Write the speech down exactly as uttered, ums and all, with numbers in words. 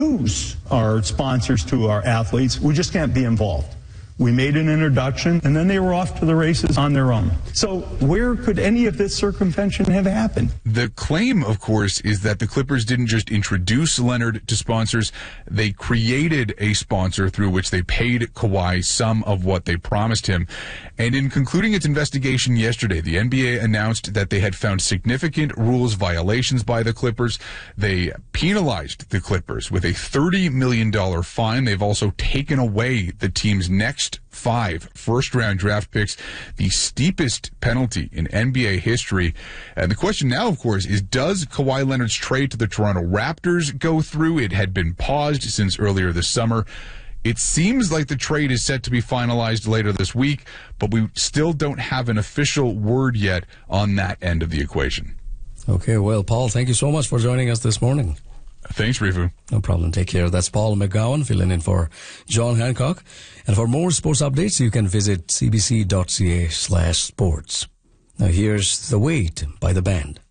Who's our sponsors to our athletes? We just can't be involved. We made an introduction, and then they were off to the races on their own. So where could any of this circumvention have happened? The claim, of course, is that the Clippers didn't just introduce Leonard to sponsors. They created a sponsor through which they paid Kawhi some of what they promised him. And in concluding its investigation yesterday, the N B A announced that they had found significant rules violations by the Clippers. They penalized the Clippers with a thirty million dollars fine. They've also taken away the team's next five first-round draft picks, the steepest penalty in N B A history. And the question now, of course, is does Kawhi Leonard's trade to the Toronto Raptors go through? It had been paused since earlier this summer. It seems like the trade is set to be finalized later this week, but we still don't have an official word yet on that end of the equation. Okay, well, Paul, thank you so much for joining us this morning. Thanks, Rifu. No problem. Take care. That's Paul McGowan filling in for John Hancock. And for more sports updates, you can visit cbc.ca slash sports. Now here's The Wait by The Band.